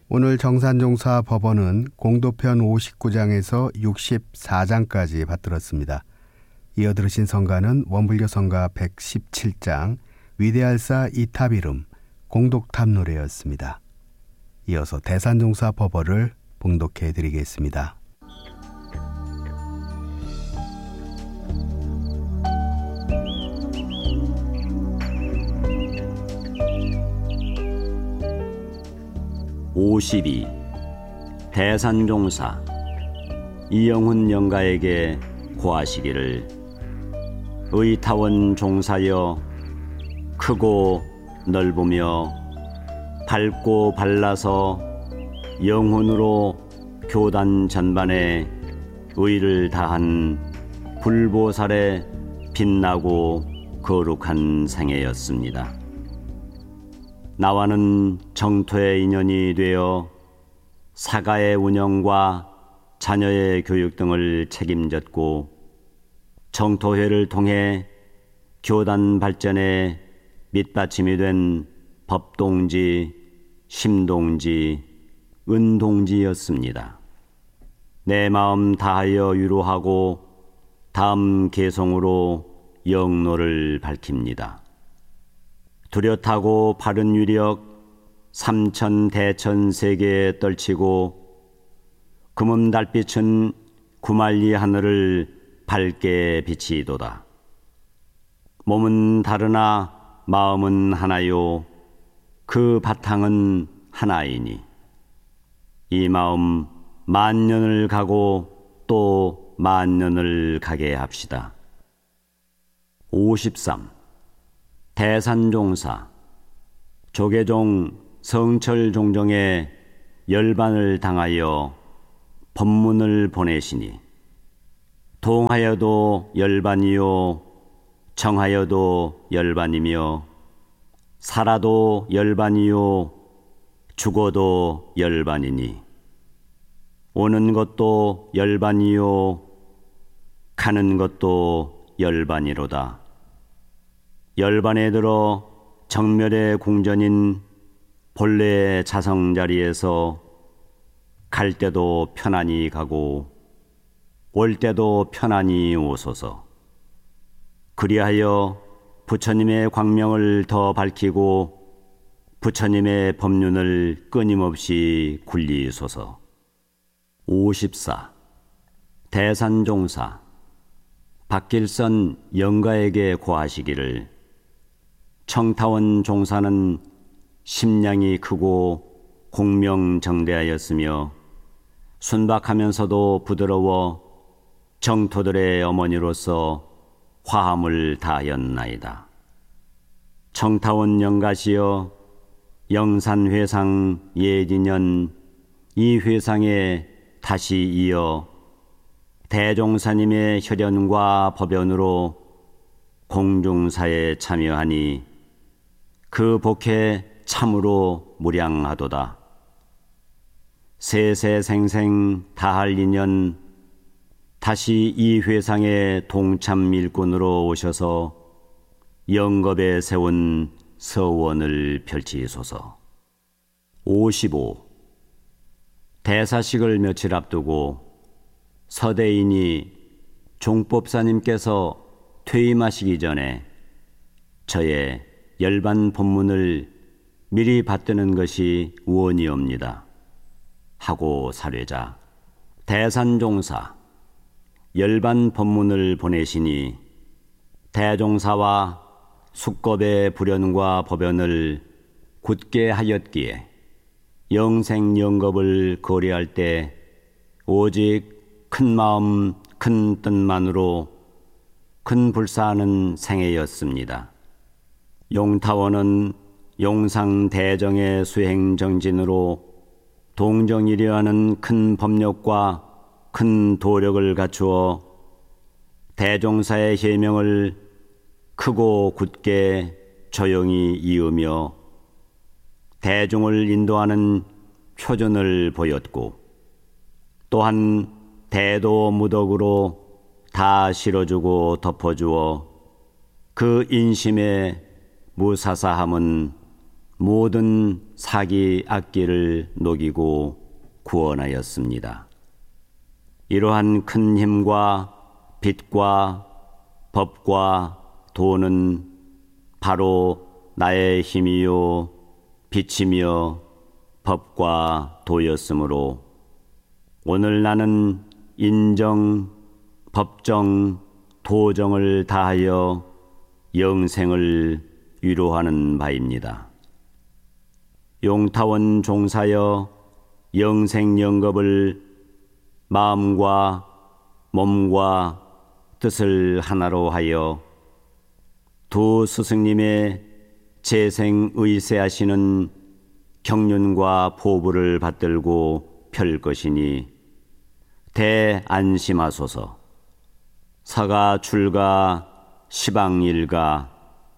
오늘 정산종사 법원은 공도편 59장에서 64장까지 받들었습니다. 이어 들으신 성가는 원불교 성가 117장 위대할사 이타비름 공독탑 노래였습니다. 이어서 대산종사 법어를 봉독해 드리겠습니다. (52) 대산종사. 이영훈 영가에게 고하시기를, 의타원 종사여 크고 넓으며 밝고 발라서 영혼으로 교단 전반에 의를 다한 불보살의 빛나고 거룩한 생애였습니다. 나와는 정토의 인연이 되어 사가의 운영과 자녀의 교육 등을 책임졌고, 정토회를 통해 교단 발전에 밑받침이 된 법동지, 심동지, 은동지였습니다. 내 마음 다하여 위로하고 다음 개송으로 영로를 밝힙니다. 뚜렷하고 바른 위력 삼천 대천 세계에 떨치고 금음 달빛은 구말리 하늘을 밝게 비치도다. 몸은 다르나 마음은 하나요 그 바탕은 하나이니, 이 마음 만년을 가고 또 만년을 가게 합시다. 53. 대산종사. 조계종 성철종정에 열반을 당하여 법문을 보내시니, 동하여도 열반이요 정하여도 열반이며 살아도 열반이요 죽어도 열반이니, 오는 것도 열반이요 가는 것도 열반이로다. 열반에 들어 정멸의 궁전인 본래의 자성자리에서 갈 때도 편안히 가고 올 때도 편안히 오소서. 그리하여 부처님의 광명을 더 밝히고 부처님의 법륜을 끊임없이 굴리소서. 54. 대산종사. 박길선 영가에게 고하시기를, 청타원 종사는 심량이 크고 공명정대하였으며 순박하면서도 부드러워 정토들의 어머니로서 화함을 다하였나이다. 청타원 영가시여, 영산회상 예진년 이 회상에 다시 이어 대종사님의 혈연과 법연으로 공중사에 참여하니 그 복해 참으로 무량하도다. 세세생생 다할 인연 다시 이 회상의 동참 일꾼으로 오셔서 영겁에 세운 서원을 펼치소서. 55. 대사식을 며칠 앞두고 서대인이 종법사님께서 퇴임하시기 전에 저의 열반 법문을 미리 받드는 것이 우언이옵니다 하고 사례자, 대산종사 열반 법문을 보내시니 대종사와 숙겁의 불연과 법연을 굳게 하였기에 영생영겁을 거래할 때 오직 큰 마음 큰 뜻만으로 큰 불사하는 생애였습니다. 용타원은 용상대정의 수행정진으로 동정이려 하는 큰 법력과 큰 도력을 갖추어 대종사의 계명을 크고 굳게 조용히 이으며 대중을 인도하는 표준을 보였고, 또한 대도 무덕으로 다 실어주고 덮어주어 그 인심의 무사사함은 모든 사기 악기를 녹이고 구원하였습니다. 이러한 큰 힘과 빛과 법과 도는 바로 나의 힘이요 빛이며 법과 도였으므로 오늘 나는 인정, 법정, 도정을 다하여 영생을 위로하는 바입니다. 용타원 종사여 영생영겁을 마음과 몸과 뜻을 하나로 하여 두 스승님의 재생의세하시는 경륜과 보부를 받들고 펼 것이니 대안심하소서. 사가 출가 시방일가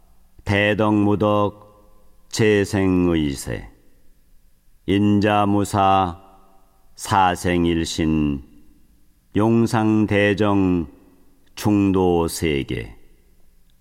대덕무덕 재생의세 인자무사 사생일신 용상대정 중도세계